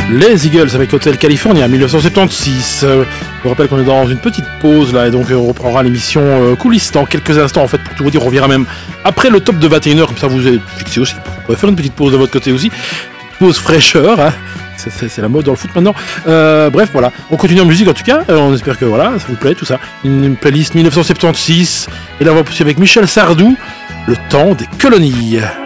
Les Eagles avec Hotel California 1976. Je vous rappelle qu'on est dans une petite pause là et donc on reprendra l'émission coulisses dans quelques instants en fait pour tout vous dire. On reviendra même après le top de 21h comme ça vous êtes fixé aussi. Vous pouvez faire une petite pause de votre côté aussi. Pause fraîcheur, hein. C'est la mode dans le foot maintenant. Bref, voilà. On continue en musique en tout cas. On espère que voilà, ça vous plaît tout ça. Une playlist 1976 et là on va pousser avec Michel Sardou, Le temps des colonies.